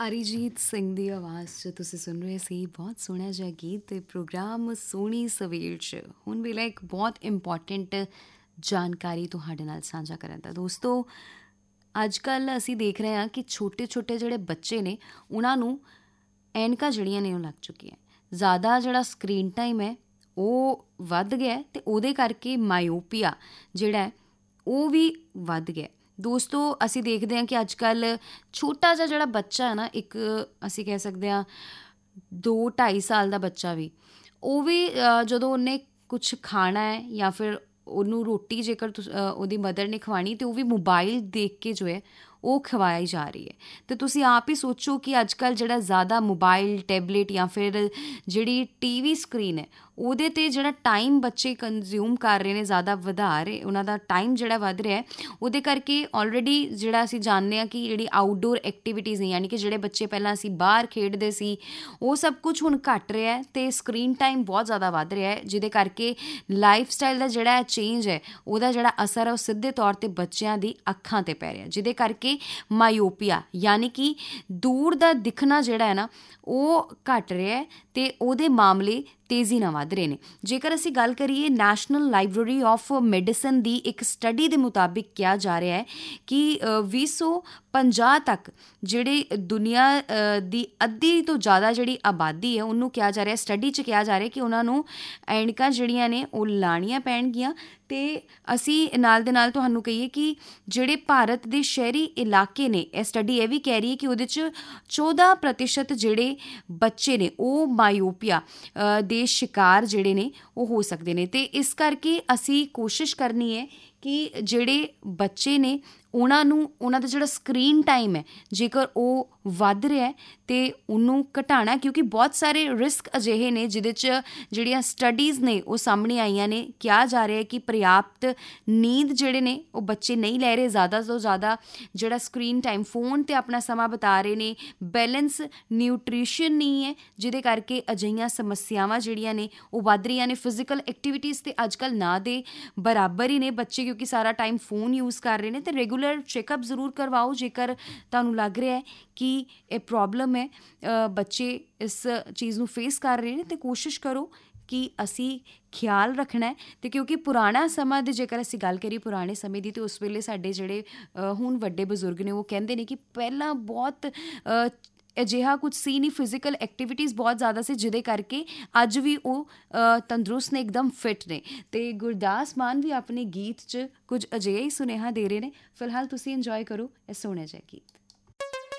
ਅਰੀਜੀਤ ਸਿੰਘ ਦੀ ਆਵਾਜ਼ 'ਚ ਤੁਸੀਂ ਸੁਣ ਰਹੇ ਸੀ ਬਹੁਤ ਸੋਹਣਾ ਜਿਹਾ ਗੀਤ ਤੇ ਪ੍ਰੋਗਰਾਮ ਸੋਹਣੀ ਸਵੇਰ 'ਚ ਹੁਣ ਵੇਲੇ ਇੱਕ ਬਹੁਤ ਇੰਪੋਰਟੈਂਟ ਜਾਣਕਾਰੀ ਤੁਹਾਡੇ ਨਾਲ ਸਾਂਝਾ ਕਰਨ ਦਾ। ਦੋਸਤੋ, ਅੱਜ ਕੱਲ੍ਹ ਅਸੀਂ ਦੇਖ ਰਹੇ ਹਾਂ ਕਿ ਛੋਟੇ ਛੋਟੇ ਜਿਹੜੇ ਬੱਚੇ ਨੇ ਉਹਨਾਂ ਨੂੰ ਐਨਕਾਂ ਜਿਹੜੀਆਂ ਨੇ ਉਹ ਲੱਗ ਚੁੱਕੀਆਂ। ਜ਼ਿਆਦਾ ਜਿਹੜਾ ਸਕਰੀਨ ਟਾਈਮ ਹੈ ਉਹ ਵੱਧ ਗਿਆ ਅਤੇ ਉਹਦੇ ਕਰਕੇ ਮਾਇਓਪੀਆ ਜਿਹੜਾ ਹੈ ਉਹ ਵੀ ਵੱਧ ਗਿਆ। ਦੋਸਤੋ, ਅਸੀਂ ਦੇਖਦੇ ਹਾਂ ਕਿ ਅੱਜ ਕੱਲ੍ਹ ਛੋਟਾ ਜਿਹਾ ਜਿਹੜਾ ਬੱਚਾ ਹੈ ਨਾ, ਇੱਕ ਅਸੀਂ ਕਹਿ ਸਕਦੇ ਹਾਂ 2-2.5 ਸਾਲ ਦਾ ਬੱਚਾ ਵੀ, ਉਹ ਵੀ ਜਦੋਂ ਉਹਨੇ ਕੁਛ ਖਾਣਾ ਹੈ ਜਾਂ ਫਿਰ ਉਹਨੂੰ ਰੋਟੀ ਜੇਕਰ ਉਹਦੀ ਮਦਰ ਨੇ ਖਵਾਉਣੀ ਤਾਂ ਉਹ ਵੀ ਮੋਬਾਈਲ ਦੇਖ ਕੇ ਜੋ ਹੈ ਉਹ ਖਵਾਈ ਜਾ ਰਹੀ ਹੈ। ਅਤੇ ਤੁਸੀਂ ਆਪ ਹੀ ਸੋਚੋ ਕਿ ਅੱਜ ਕੱਲ੍ਹ ਜਿਹੜਾ ਜ਼ਿਆਦਾ ਮੋਬਾਈਲ, ਟੈਬਲੇਟ ਜਾਂ ਫਿਰ ਜਿਹੜੀ TV ਸਕਰੀਨ ਹੈ ਉਹਦੇ 'ਤੇ ਜਿਹੜਾ ਟਾਈਮ ਬੱਚੇ ਕੰਜ਼ਿਊਮ ਕਰ ਰਹੇ ਨੇ, ਜ਼ਿਆਦਾ ਵਧਾ ਰਹੇ, ਉਹਨਾਂ ਦਾ ਟਾਈਮ ਜਿਹੜਾ ਵੱਧ ਰਿਹਾ ਉਹਦੇ ਕਰਕੇ ਆਲਰੇਡੀ ਜਿਹੜਾ ਅਸੀਂ ਜਾਣਦੇ ਹਾਂ ਕਿ ਜਿਹੜੀ ਆਊਟਡੋਰ ਐਕਟੀਵਿਟੀਜ਼ ਨੇ, ਯਾਨੀ ਕਿ ਜਿਹੜੇ ਬੱਚੇ ਪਹਿਲਾਂ ਅਸੀਂ ਬਾਹਰ ਖੇਡਦੇ ਸੀ ਉਹ ਸਭ ਕੁਝ ਹੁਣ ਘੱਟ ਰਿਹਾ ਅਤੇ ਸਕਰੀਨ ਟਾਈਮ ਬਹੁਤ ਜ਼ਿਆਦਾ ਵੱਧ ਰਿਹਾ ਹੈ, ਜਿਹਦੇ ਕਰਕੇ ਲਾਈਫ ਸਟਾਈਲ ਦਾ ਜਿਹੜਾ ਚੇਂਜ ਹੈ ਉਹਦਾ ਜਿਹੜਾ ਅਸਰ ਹੈ ਉਹ ਸਿੱਧੇ ਤੌਰ 'ਤੇ ਬੱਚਿਆਂ ਦੀ ਅੱਖਾਂ 'ਤੇ ਪੈ ਰਿਹਾ, ਜਿਹਦੇ ਕਰਕੇ ਮਾਇਓਪੀਆ ਯਾਨੀ ਕਿ ਦੂਰ ਦਾ ਦਿਖਣਾ ਜਿਹੜਾ ਹੈ ਨਾ ਉਹ ਘੱਟ ਰਿਹਾ ਹੈ ਅਤੇ ਉਹਦੇ ਮਾਮਲੇ ਤੇਜ਼ੀ ਨਾਲ ਵੱਧ ਰਹੇ ਨੇ। ਜੇਕਰ ਅਸੀਂ ਗੱਲ ਕਰੀਏ ਨੈਸ਼ਨਲ ਲਾਇਬ੍ਰੇਰੀ ਆਫ ਮੈਡੀਸਨ ਦੀ ਇੱਕ ਸਟੱਡੀ ਦੇ ਮੁਤਾਬਿਕ ਕਿਹਾ ਜਾ ਰਿਹਾ ਹੈ ਕਿ 2050 ਤੱਕ ਜਿਹੜੀ ਦੁਨੀਆ ਦੀ ਅੱਧੀ ਤੋਂ ਜ਼ਿਆਦਾ ਜਿਹੜੀ ਆਬਾਦੀ ਹੈ ਉਹਨੂੰ ਕਿਹਾ ਜਾ ਰਿਹਾ, ਸਟੱਡੀ 'ਚ ਕਿਹਾ ਜਾ ਰਿਹਾ ਕਿ ਉਹਨਾਂ ਨੂੰ ਐਨਕਾਂ ਜਿਹੜੀਆਂ ਨੇ ਉਹ ਲਾਉਣੀਆਂ ਪੈਣਗੀਆਂ। ਅਤੇ ਅਸੀਂ ਨਾਲ ਦੇ ਨਾਲ ਤੁਹਾਨੂੰ ਕਹੀਏ ਕਿ ਜਿਹੜੇ ਭਾਰਤ ਦੇ ਸ਼ਹਿਰੀ ਇਲਾਕੇ ਨੇ, ਇਹ ਸਟੱਡੀ ਇਹ ਵੀ ਕਹਿ ਰਹੀ ਹੈ ਕਿ ਉਹਦੇ 'ਚ 14% ਜਿਹੜੇ ਬੱਚੇ ਨੇ ਉਹ ਮਾਇਓਪੀਆ ਦੇ ਸ਼ਿਕਾਰ ਜਿਹੜੇ ਨੇ ਉਹ ਹੋ ਸਕਦੇ ਨੇ। ਅਤੇ ਇਸ ਕਰਕੇ ਅਸੀਂ ਕੋਸ਼ਿਸ਼ ਕਰਨੀ ਹੈ ਕਿ ਜਿਹੜੇ ਬੱਚੇ ਨੇ ਉਹਨਾਂ ਦਾ ਜਿਹੜਾ ਸਕਰੀਨ ਟਾਈਮ ਹੈ ਜੇਕਰ ਉਹ ਵੱਧ ਰਿਹਾ ਅਤੇ ਉਹਨੂੰ ਘਟਾਉਣਾ, ਕਿਉਂਕਿ ਬਹੁਤ ਸਾਰੇ ਰਿਸਕ ਅਜਿਹੇ ਨੇ ਜਿਹਦੇ 'ਚ ਜਿਹੜੀਆਂ ਸਟੱਡੀਜ਼ ਨੇ ਉਹ ਸਾਹਮਣੇ ਆਈਆਂ ਨੇ। ਕਿਹਾ ਜਾ ਰਿਹਾ ਕਿ ਪ੍ਰਿਆਪਤ ਨੀਂਦ ਜਿਹੜੇ ਨੇ ਉਹ ਬੱਚੇ ਨਹੀਂ ਲੈ ਰਹੇ, ਜ਼ਿਆਦਾ ਤੋਂ ਜ਼ਿਆਦਾ ਜਿਹੜਾ ਸਕਰੀਨ ਟਾਈਮ ਫੋਨ 'ਤੇ ਆਪਣਾ ਸਮਾਂ ਬਿਤਾ ਰਹੇ ਨੇ, ਬੈਲੈਂਸ ਨਿਊਟ੍ਰੀਸ਼ਨ ਨਹੀਂ ਹੈ, ਜਿਹਦੇ ਕਰਕੇ ਅਜਿਹੀਆਂ ਸਮੱਸਿਆਵਾਂ ਜਿਹੜੀਆਂ ਨੇ ਉਹ ਵੱਧ ਰਹੀਆਂ ਨੇ। ਫਿਜ਼ੀਕਲ ਐਕਟੀਵਿਟੀਜ਼ ਤੇ ਅੱਜ ਕੱਲ੍ਹ ਨਾ ਦੇ ਬਰਾਬਰ ਹੀ ਨੇ ਬੱਚੇ, ਕਿਉਂਕਿ ਸਾਰਾ ਟਾਈਮ ਫੋਨ ਯੂਜ਼ ਕਰ ਰਹੇ ਨੇ। ਅਤੇ ਰੈਗੂਲਰ ਚੈੱਕਅਪ ਜ਼ਰੂਰ ਕਰਵਾਓ ਜੇਕਰ ਤੁਹਾਨੂੰ ਲੱਗ ਰਿਹਾ ਹੈ ਕਿ ਇਹ ਪ੍ਰੋਬਲਮ ਹੈ, ਬੱਚੇ ਇਸ ਚੀਜ਼ ਨੂੰ ਫੇਸ ਕਰ ਰਹੇ ਨੇ, ਅਤੇ ਕੋਸ਼ਿਸ਼ ਕਰੋ ਕਿ ਅਸੀਂ ਖਿਆਲ ਰੱਖਣਾ ਹੈ। ਅਤੇ ਕਿਉਂਕਿ ਪੁਰਾਣਾ ਸਮਾਂ ਦੀ ਜੇਕਰ ਅਸੀਂ ਗੱਲ ਕਰੀਏ ਪੁਰਾਣੇ ਸਮੇਂ ਦੀ, ਤਾਂ ਉਸ ਵੇਲੇ ਸਾਡੇ ਜਿਹੜੇ ਹੁਣ ਵੱਡੇ ਬਜ਼ੁਰਗ ਨੇ ਉਹ ਕਹਿੰਦੇ ਨੇ ਕਿ ਪਹਿਲਾਂ ਬਹੁਤ ਅਜਿਹਾ ਕੁਝ ਸੀ ਨਹੀਂ, ਫਿਜ਼ੀਕਲ ਐਕਟੀਵਿਟੀਜ਼ ਬਹੁਤ ਜ਼ਿਆਦਾ ਸੀ, ਜਿਹਦੇ ਕਰਕੇ ਅੱਜ ਵੀ ਉਹ ਤੰਦਰੁਸਤ ਨੇ, ਇੱਕਦਮ ਫਿੱਟ ਨੇ। ਅਤੇ ਗੁਰਦਾਸ ਮਾਨ ਵੀ ਆਪਣੇ ਗੀਤ 'ਚ ਕੁਝ ਅਜਿਹਾ ਹੀ ਸੁਨੇਹਾ ਦੇ ਰਹੇ ਨੇ। ਫਿਲਹਾਲ ਤੁਸੀਂ ਇੰਜੋਏ ਕਰੋ ਇਹ ਸੋਹਣਾ ਜਿਹਾ ਗੀਤ।